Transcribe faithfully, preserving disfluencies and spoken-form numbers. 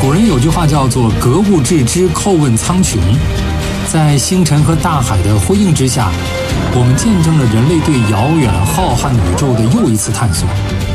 古人有句话叫做“格物致知，叩问苍穹”。在星辰和大海的辉映之下，我们见证了人类对遥远浩瀚宇宙的又一次探索。